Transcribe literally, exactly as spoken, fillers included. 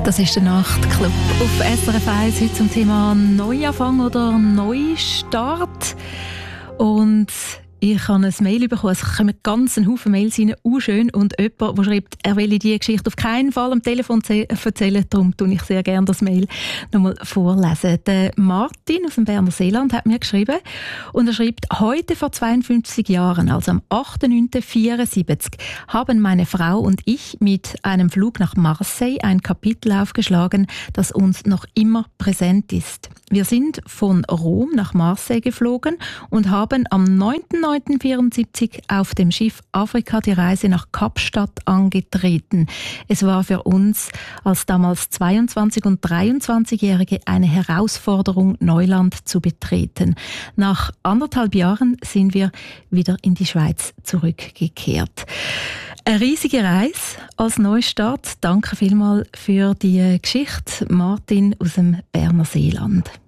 Das ist der Nachtclub auf S R F eins heute zum Thema Neuanfang oder Neustart. Und ich habe ein Mail bekommen, es kommen ganz einen Haufen Mails rein, auch schön. Und jemand, der schreibt, er will diese Geschichte auf keinen Fall am Telefon erzählen, darum tue ich sehr gerne das Mail nochmal vorlesen. Der Martin aus dem Berner Seeland hat mir geschrieben und er schreibt, heute vor zweiundfünfzig Jahren, also am achter neunter vierundsiebzig, haben meine Frau und ich mit einem Flug nach Marseille ein Kapitel aufgeschlagen, das uns noch immer präsent ist. Wir sind von Rom nach Marseille geflogen und haben am neunter neunter vierundsiebzig auf dem Schiff Afrika die Reise nach Kapstadt angetreten. Es war für uns als damals zweiundzwanzig- und dreiundzwanzigjährige eine Herausforderung, Neuland zu betreten. Nach anderthalb Jahren sind wir wieder in die Schweiz zurückgekehrt. Eine riesige Reise als Neustart. Danke vielmals für die Geschichte, Martin aus dem Berner Seeland.